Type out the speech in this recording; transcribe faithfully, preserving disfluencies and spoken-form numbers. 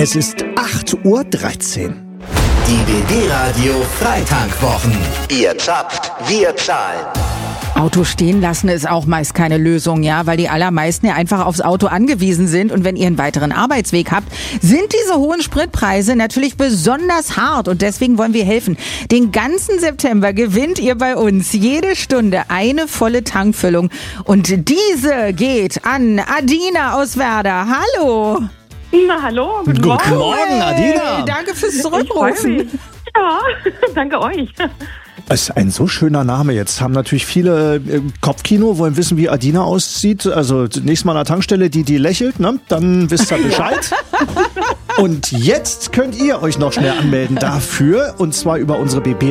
Es ist acht Uhr dreizehn. Die B B-Radio Freitankwochen. Ihr zapft, wir zahlen. Auto stehen lassen ist auch meist keine Lösung, ja, weil die allermeisten ja einfach aufs Auto angewiesen sind und wenn ihr einen weiteren Arbeitsweg habt, sind diese hohen Spritpreise natürlich besonders hart und deswegen wollen wir helfen. Den ganzen September gewinnt ihr bei uns jede Stunde eine volle Tankfüllung und diese geht an Adina aus Werder. Hallo! Na, hallo, guten, Guten Morgen. Morgen, Adina. Hey, danke fürs Ich freu Zurückrufen. mich. Ja, danke euch. Es ist ein so schöner Name. Jetzt haben natürlich viele äh, Kopfkino, wollen wissen, wie Adina aussieht. Also nächstes Mal an der Tankstelle, die, die lächelt, ne? Dann wisst ihr Bescheid. Und jetzt könnt ihr euch noch schnell anmelden dafür. Und zwar über unsere B B